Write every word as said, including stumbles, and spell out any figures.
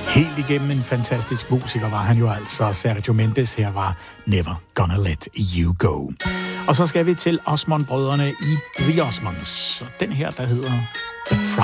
Helt igennem en fantastisk musiker var han jo altså. Sergio Mendes her var Never Gonna Let You Go. Og så skal vi til Osmond-brødrene i The Osmonds. Og den her, der hedder